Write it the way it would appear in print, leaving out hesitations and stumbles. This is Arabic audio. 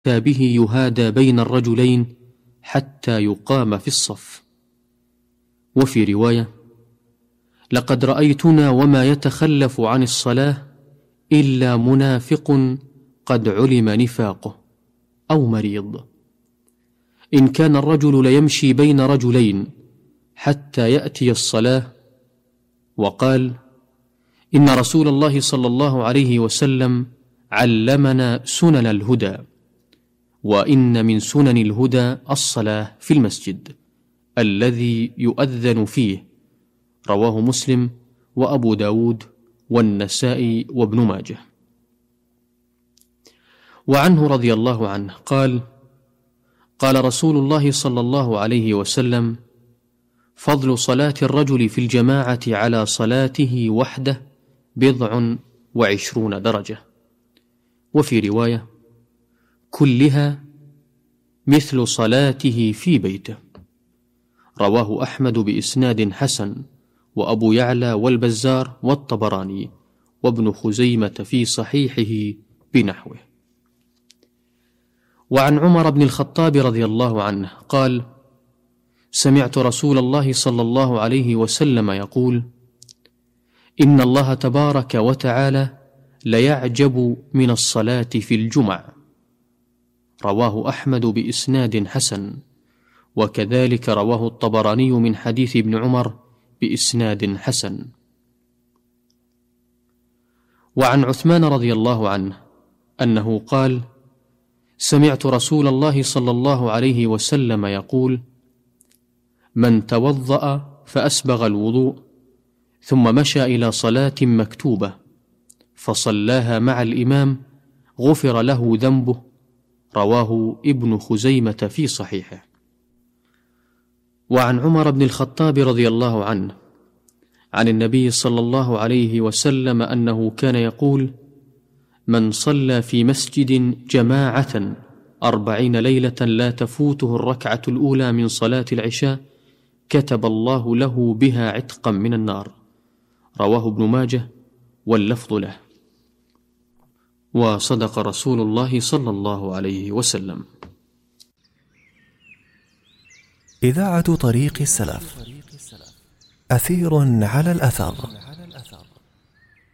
به يهادى بين الرجلين حتى يقام في الصف. وفي رواية: لقد رأيتنا وما يتخلف عن الصلاة إلا منافق قد علم نفاقه أو مريض. إن كان الرجل ليمشي بين رجلين حتى يأتي الصلاة. وقال: إن رسول الله صلى الله عليه وسلم علمنا سنن الهدى، وإن من سنن الهدى الصلاة في المسجد الذي يؤذن فيه. رواه مسلم وأبو داود والنسائي وابن ماجه. وعنه رضي الله عنه قال: قال رسول الله صلى الله عليه وسلم: فضل صلاة الرجل في الجماعة على صلاته وحده 27 درجة. وفي رواية: كلها مثل صلاته في بيته. رواه أحمد بإسناد حسن، وأبو يعلى والبزار والطبراني وابن خزيمة في صحيحه بنحوه. وعن عمر بن الخطاب رضي الله عنه قال: سمعت رسول الله صلى الله عليه وسلم يقول: إن الله تبارك وتعالى ليعجب من الصلاة في الجمع. رواه أحمد بإسناد حسن، وكذلك رواه الطبراني من حديث ابن عمر بإسناد حسن. وعن عثمان رضي الله عنه أنه قال: سمعت رسول الله صلى الله عليه وسلم يقول: من توضأ فأسبغ الوضوء ثم مشى إلى صلاة مكتوبة فصلاها مع الإمام غفر له ذنبه. رواه ابن خزيمة في صحيحه. وعن عمر بن الخطاب رضي الله عنه عن النبي صلى الله عليه وسلم أنه كان يقول: من صلى في مسجد جماعة 40 ليلة لا تفوته الركعة الأولى من صلاة العشاء كتب الله له بها عتقا من النار. رواه ابن ماجه واللفظ له. وصدق رسول الله صلى الله عليه وسلم. إذاعة طريق السلف، أثير على الأثر.